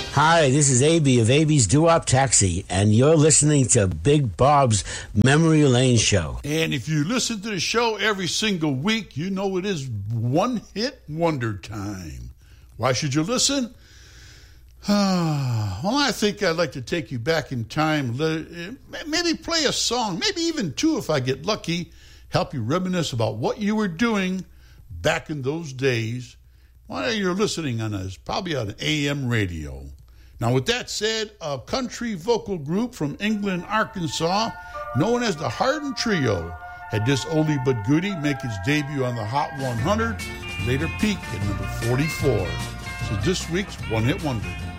Hi, this is AB of AB's Doo-Wop Taxi, and you're listening to Big Bob's Memory Lane Show. And if you listen to the show every single week, you know it is one-hit wonder time. Why should you listen? Well, I think I'd like to take you back in time, maybe play a song, maybe even two if I get lucky, help you reminisce about what you were doing back in those days while you're listening on us, probably on AM radio. Now, with that said, a country vocal group from England, Arkansas, known as the Hardin Trio, had this oldie but goodie make its debut on the Hot 100, later peak at number 44. So this week's One Hit Wonder.